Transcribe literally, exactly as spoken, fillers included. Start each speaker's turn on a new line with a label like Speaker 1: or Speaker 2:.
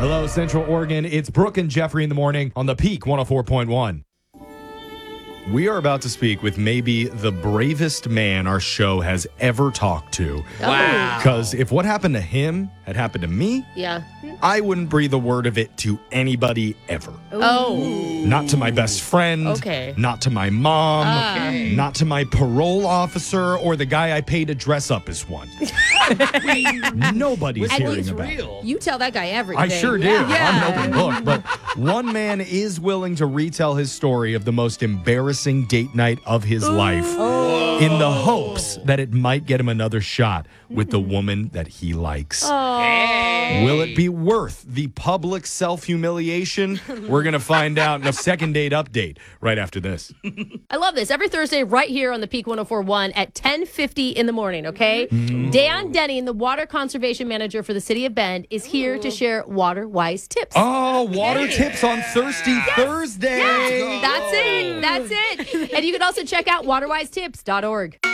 Speaker 1: Hello, Central Oregon. It's Brooke and Jeffrey in the morning on the Peak one oh four point one. We are about to speak with maybe the bravest man our show has ever talked to.
Speaker 2: Wow.
Speaker 1: Because if what happened to him had happened to me,
Speaker 2: Yeah.
Speaker 1: I wouldn't breathe a word of it to anybody ever.
Speaker 2: Oh.
Speaker 1: Not to my best friend.
Speaker 2: Okay.
Speaker 1: Not to my mom.
Speaker 2: Okay.
Speaker 1: Not to my parole officer or the guy I pay to dress up as one. Nobody's
Speaker 2: And
Speaker 1: hearing
Speaker 2: he's
Speaker 1: about it.
Speaker 2: real.
Speaker 3: You tell that guy everything.
Speaker 1: I sure do.
Speaker 3: Yeah.
Speaker 1: I'm an open book. But one man is willing to retell his story of the most embarrassing date night of his life in the hopes that it might get him another shot with the woman that he likes.
Speaker 2: Hey.
Speaker 1: Will it be worth the public self-humiliation? We're going to find out in a second date update right after this.
Speaker 3: I love this. Every Thursday right here on the Peak one oh four point one at ten fifty in the morning, okay? Dan Denning, the water conservation manager for the city of Bend, is here to share water-wise tips.
Speaker 1: Oh, water tips on Thirsty Thursday.
Speaker 3: That's it. That's it. And you can also check out water wise tips dot org.